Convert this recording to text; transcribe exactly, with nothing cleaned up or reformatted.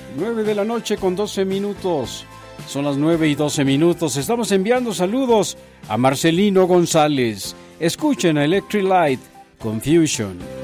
nueve de la noche con doce minutos. Son las nueve y doce minutos. Estamos enviando saludos a Marcelino González. Escuchen a Electric Light Confusion.